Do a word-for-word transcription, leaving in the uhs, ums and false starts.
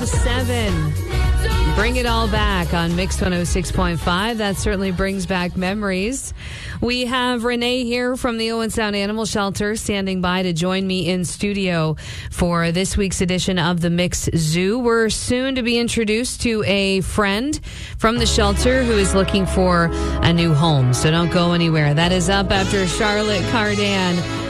Seven. Bring it all back on Mix one oh six point five. That certainly brings back memories. We have Renee here from the Owen Sound Animal Shelter standing by to join me in studio for this week's edition of the Mix Zoo. We're soon to be introduced to a friend from the shelter who is looking for a new home. So don't go anywhere. That is up after Charlotte Cardan